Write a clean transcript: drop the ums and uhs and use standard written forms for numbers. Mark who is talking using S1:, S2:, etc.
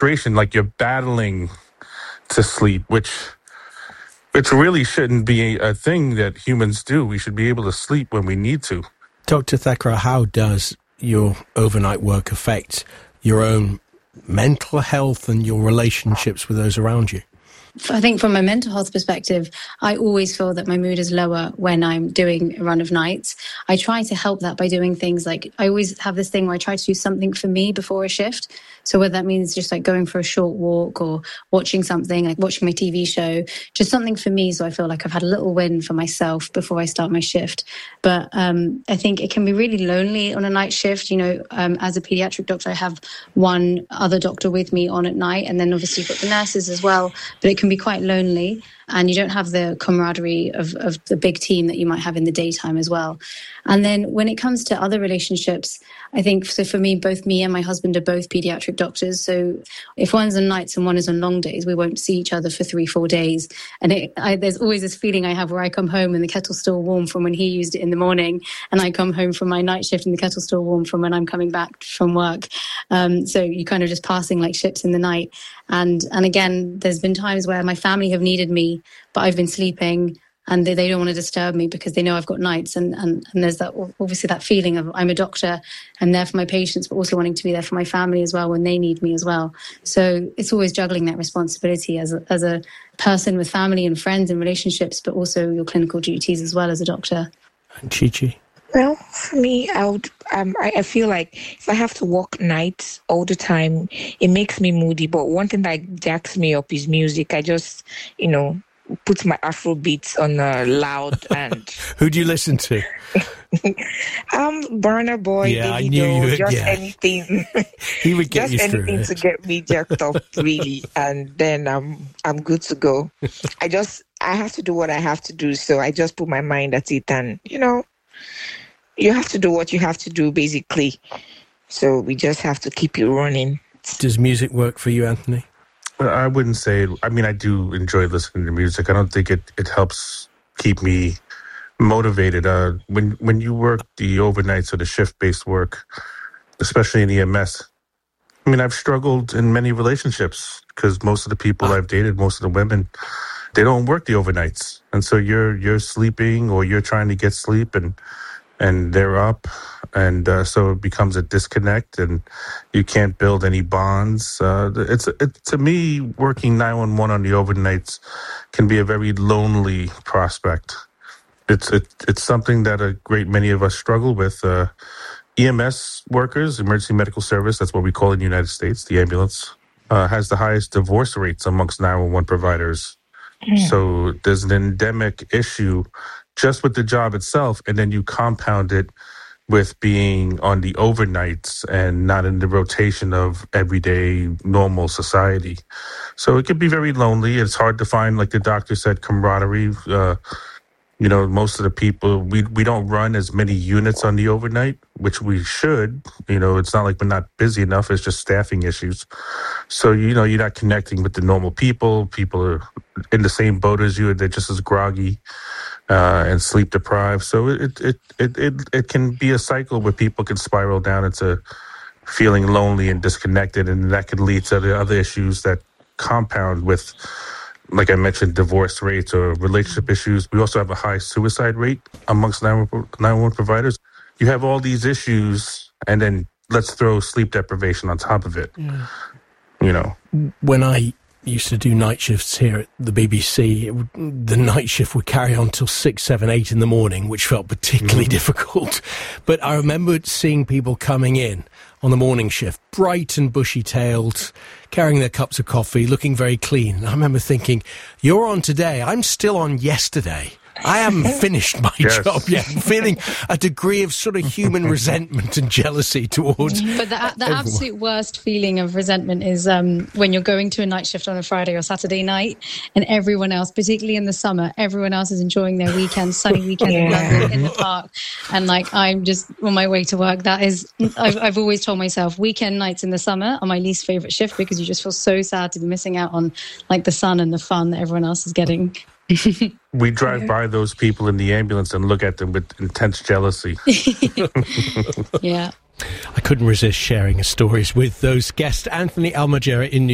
S1: frustration, like you're battling to sleep, which really shouldn't be a thing that humans do. We should be able to sleep when we need to.
S2: Dr. Thakral, how does your overnight work affect your own mental health and your relationships with those around you?
S3: I think from a mental health perspective, I always feel that my mood is lower when I'm doing a run of nights. I try to help that by doing things like, I always have this thing where I try to do something for me before a shift. So whether that means just like going for a short walk or watching something, like watching my TV show, just something for me. So I feel like I've had a little win for myself before I start my shift. But I think it can be really lonely on a night shift. You know, as a pediatric doctor, I have one other doctor with me on at night. And then obviously you've got the nurses as well. But it can be quite lonely. And you don't have the camaraderie of the big team that you might have in the daytime as well. And then when it comes to other relationships, I think, so for me, both me and my husband are both pediatric doctors. So if one's on nights and one is on long days, we won't see each other for 3-4 days. And there's always this feeling I have where I come home and the kettle's still warm from when he used it in the morning. And I come home from my night shift and the kettle's still warm from when I'm coming back from work. So you're kind of just passing like ships in the night. And again, there's been times where my family have needed me, but I've been sleeping and they don't want to disturb me because they know I've got nights. And there's that, obviously that feeling of I'm a doctor, I'm there for my patients, but also wanting to be there for my family as well when they need me as well. So it's always juggling that responsibility as a person with family and friends and relationships, but also your clinical duties as well as a doctor.
S2: And Chi-Chi?
S4: Well, for me, I feel like if I have to work nights all the time, it makes me moody. But one thing that jacks me up is music. I just, put my Afro beats on loud and...
S2: Who do you listen to?
S4: Burna Boy,
S2: yeah,
S4: Davido,
S2: I knew you would,
S4: just
S2: yeah.
S4: anything.
S2: He would get
S4: just
S2: you through
S4: anything
S2: it.
S4: to get me jacked up, really, and then I'm good to go. I have to do what I have to do, so I just put my mind at it, and you have to do what you have to do, basically. So we just have to keep it running.
S2: Does music work for you, Anthony?
S1: I wouldn't say, I mean, I do enjoy listening to music. I don't think it helps keep me motivated. When you work the overnights or the shift-based work, especially in EMS, I mean, I've struggled in many relationships because most of the people I've dated, most of the women, they don't work the overnights. And so you're sleeping or you're trying to get sleep and they're up. And so it becomes a disconnect and you can't build any bonds. To me, working 911 on the overnights can be a very lonely prospect. It's something that a great many of us struggle with. EMS workers, emergency medical service, that's what we call it in the United States, the ambulance, has the highest divorce rates amongst 911 providers. Mm. So there's an endemic issue just with the job itself, and then you compound it with being on the overnights and not in the rotation of everyday normal society. So it can be very lonely. It's hard to find, like the doctor said, camaraderie. Most of the people, we don't run as many units on the overnight, which we should. It's not like we're not busy enough. It's just staffing issues. So, you're not connecting with the normal people. People are in the same boat as you. They're just as groggy and sleep deprived. So it can be a cycle where people can spiral down into feeling lonely and disconnected. And that could lead to the other issues that compound with, like I mentioned, divorce rates or relationship issues. We also have a high suicide rate amongst 911 providers. You have all these issues, and then let's throw sleep deprivation on top of it. Yeah.
S2: When I used to do night shifts here at the BBC, the night shift would carry on till 6, 7, 8 in the morning, which felt particularly difficult. But I remember seeing people coming in on the morning shift, bright and bushy-tailed, carrying their cups of coffee, looking very clean. And I remember thinking, you're on today, I'm still on yesterday. I haven't finished my job yet. I'm feeling a degree of sort of human resentment and jealousy towards
S3: But the absolute worst feeling of resentment is when you're going to a night shift on a Friday or Saturday night and everyone else, particularly in the summer, everyone else is enjoying their weekend, sunny weekend in London, in the park. And I'm just on my way to work. That is, I've always told myself, weekend nights in the summer are my least favourite shift because you just feel so sad to be missing out on the sun and the fun that everyone else is getting.
S1: We drive by those people in the ambulance and look at them with intense jealousy.
S3: Yeah.
S2: I couldn't resist sharing stories with those guests. Anthony Al-Margera in New